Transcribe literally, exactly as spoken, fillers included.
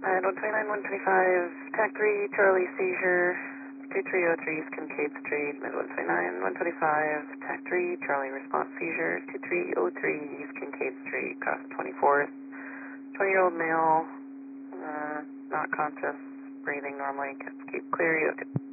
And one twenty-nine, one twenty-five, TAC three, Charlie, seizure, two three oh three East Kincaid Street, mid one twenty-nine, one twenty-five, TAC three, Charlie, response seizure, two three oh three East Kincaid Street, cross twenty-fourth, twenty-year-old male, uh, not conscious, breathing normally, keep clear, you okay?